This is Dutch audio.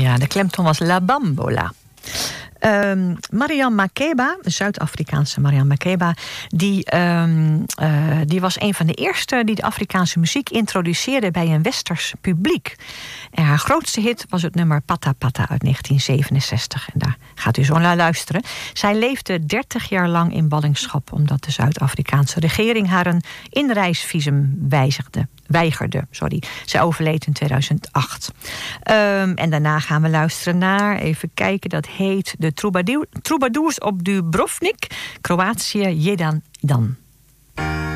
Ja, de klemtoon was La Bambola. Mariam Makeba, de Zuid-Afrikaanse Mariam Makeba, die was een van de eerste die de Afrikaanse muziek introduceerde bij een westers publiek. En haar grootste hit was het nummer Pata Pata uit 1967. En daar gaat u zo naar luisteren. Zij leefde 30 jaar lang in ballingschap, omdat de Zuid-Afrikaanse regering haar een inreisvisum weigerde. Zij overleed in 2008. En daarna gaan we luisteren naar, even kijken, dat heet de Troubadours op Dubrovnik, Kroatië, Jedan Dan.